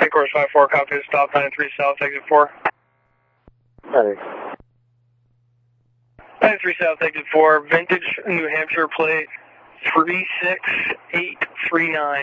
course 54, copy the stop, 93 South, exit 4. Hey. 93 South, exit 4, vintage New Hampshire plate 36839.